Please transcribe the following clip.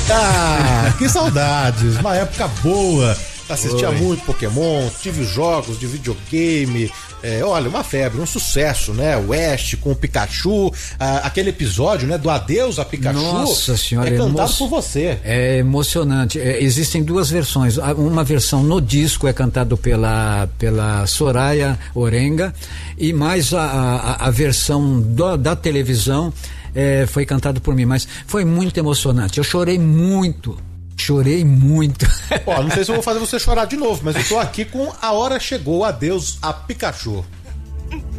Ah, que saudades, uma época boa. Assistia muito Pokémon, tive jogos de videogame, olha, uma febre, um sucesso, né? O Ash com o Pikachu, aquele episódio, né? Do Adeus a Pikachu. Nossa senhora, é cantado por você. É emocionante. Existem duas versões. Uma versão no disco é cantado pela Soraya Orenga, e mais a versão da televisão foi cantado por mim, mas foi muito emocionante. Eu chorei muito. Ó, não sei se eu vou fazer você chorar de novo, mas eu tô aqui com A Hora Chegou, Adeus a Pikachu.